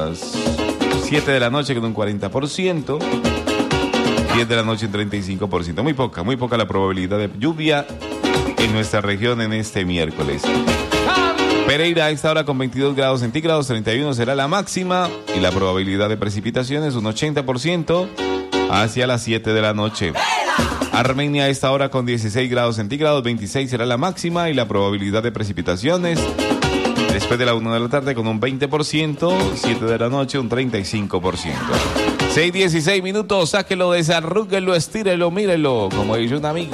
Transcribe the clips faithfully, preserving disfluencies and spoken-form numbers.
las siete de la noche con un cuarenta por ciento. diez de la noche en treinta y cinco por ciento. Muy poca, muy poca la probabilidad de lluvia en nuestra región en este miércoles. Pereira a esta hora con veintidós grados centígrados, treinta y uno será la máxima y la probabilidad de precipitaciones un ochenta por ciento hacia las siete de la noche. Armenia a esta hora con dieciséis grados centígrados, veintiséis será la máxima y la probabilidad de precipitaciones después de la una de la tarde con un veinte por ciento, siete de la noche un treinta y cinco por ciento. seis dieciséis minutos, sáquelo, desarrúguelo, estírelo, mírelo, como dice un amigo.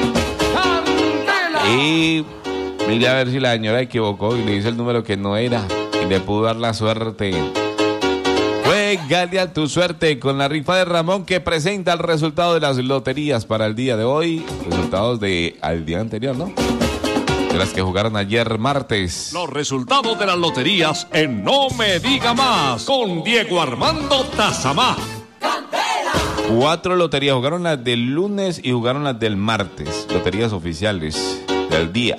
Y mire a ver si la señora equivocó y le hizo el número que no era y le pudo dar la suerte. Juégale a tu suerte con la rifa de Ramón, que presenta el resultado de las loterías para el día de hoy. Resultados de al día anterior, ¿no? De las que jugaron ayer martes. Los resultados de las loterías en No Me Diga Más con Diego Armando Tazamá. Cuatro loterías, jugaron las del lunes y jugaron las del martes. Loterías oficiales del día.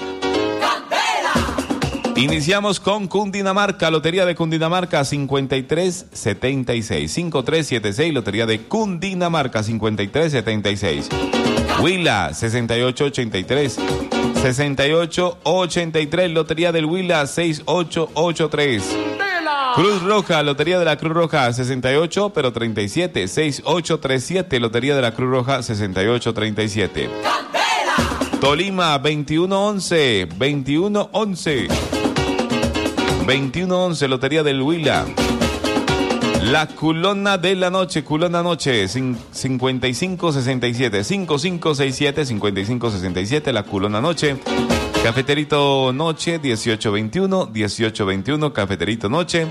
Iniciamos con Cundinamarca, Lotería de Cundinamarca cincuenta y tres setenta y seis, cincuenta y tres setenta y seis, Lotería de Cundinamarca cincuenta y tres setenta y seis. Huila sesenta y ocho ochenta y tres, sesenta y ocho ochenta y tres, Lotería del Huila sesenta y ocho ochenta y tres. Cruz Roja, Lotería de la Cruz Roja sesenta y ocho pero treinta y siete, sesenta y ocho treinta y siete, Lotería de la Cruz Roja sesenta y ocho treinta y siete. Tolima veintiuno once, veintiuno once, veintiuno once, Lotería del Huila. La Culona de la Noche, Culona Noche, cincuenta y cinco sesenta y siete, cincuenta y cinco sesenta y siete, cincuenta y cinco sesenta y siete, La Culona Noche. Cafeterito Noche, dieciocho veintiuno, dieciocho veintiuno, Cafeterito Noche.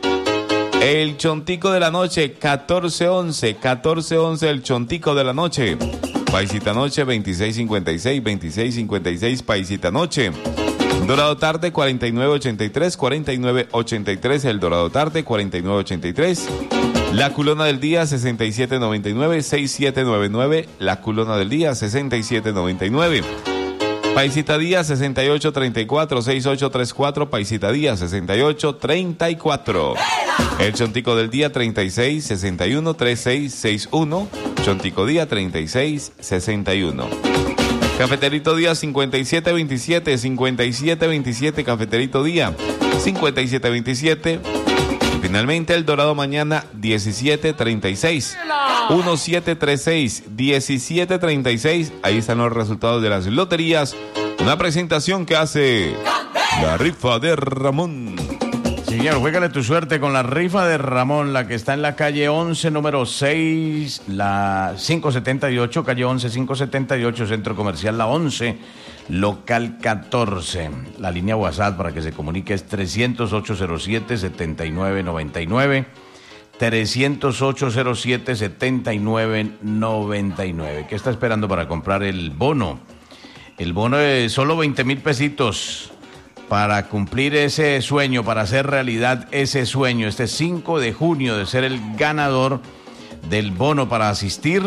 El Chontico de la Noche, catorce once, catorce once, el Chontico de la Noche. Paisita Noche, veintiséis cincuenta y seis, veintiséis cincuenta y seis, Paisita Noche. Dorado Tarde, cuarenta y nueve ochenta y tres, cuarenta y nueve ochenta y tres, el Dorado Tarde, cuarenta y nueve ochenta y tres. La Culona del Día, sesenta y siete noventa y nueve, sesenta y siete noventa y nueve, La Culona del Día, sesenta y siete noventa y nueve. Paisita Día, sesenta y ocho treinta y cuatro, sesenta y ocho treinta y cuatro, Paisita Día, sesenta y ocho treinta y cuatro. El Chontico del Día, treinta y seis sesenta y uno, treinta y seis sesenta y uno, Chontico Día, treinta y seis sesenta y uno. Cafeterito Día, cincuenta y siete veintisiete, cincuenta y siete veintisiete, Cafeterito Día, cincuenta y siete veintisiete. Y finalmente el Dorado Mañana, diecisiete treinta y seis, diecisiete treinta y seis, diecisiete treinta y seis. Ahí están los resultados de las loterías. Una presentación que hace la rifa de Ramón. Señor, juégale tu suerte con la rifa de Ramón, la que está en la calle once, número seis, la quinientos setenta y ocho, calle once, quinientos setenta y ocho, Centro Comercial La once, local catorce. La línea WhatsApp para que se comunique es trescientos ocho cero siete, setenta y nueve noventa y nueve, trescientos ocho cero siete, setenta y nueve noventa y nueve. ¿Qué está esperando para comprar el bono? El bono de solo veinte mil pesitos. Para cumplir ese sueño, para hacer realidad ese sueño, este cinco de junio de ser el ganador del bono para asistir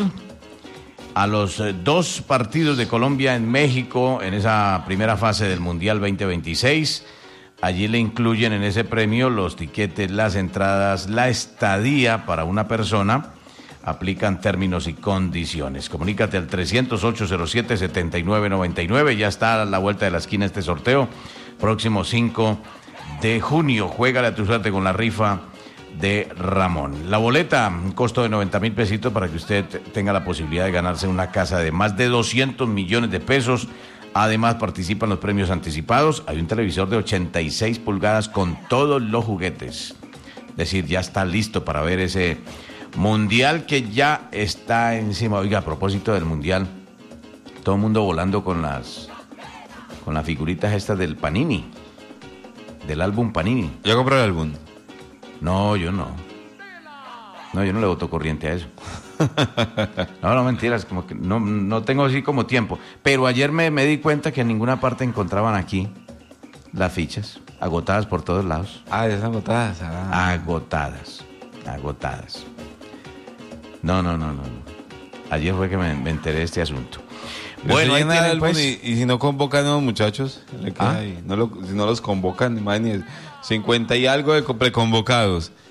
a los dos partidos de Colombia en México en esa primera fase del Mundial veinte veintiséis. Allí le incluyen en ese premio los tiquetes, las entradas, la estadía para una persona. Aplican términos y condiciones. Comunícate al trescientos ocho cero siete, setenta y nueve noventa y nueve. Ya está a la vuelta de la esquina este sorteo. Próximo cinco de junio. Juégale a tu suerte con la rifa de Ramón. La boleta, un costo de noventa mil pesitos para que usted tenga la posibilidad de ganarse una casa de más de doscientos millones de pesos. Además participan los premios anticipados. Hay un televisor de ochenta y seis pulgadas con todos los juguetes. Es decir, ya está listo para ver ese mundial que ya está encima. Oiga, a propósito del mundial, todo el mundo volando con las con las figuritas estas del Panini, del álbum Panini. ¿Ya compró el álbum? No, yo no. No, yo no le boto corriente a eso. No, no, mentiras, como que no, no tengo así como tiempo. Pero ayer me, me di cuenta que en ninguna parte encontraban aquí las fichas, agotadas por todos lados. Ah, ya están agotadas. Ah. Agotadas, agotadas. No, no, no, no. Ayer fue que me, me enteré de este asunto. Bueno, ahí tienen, pues, y, y si no convocan a los muchachos, le queda ¿Ah? ahí. No lo, si no los convocan, imagínense, cincuenta y algo de preconvocados.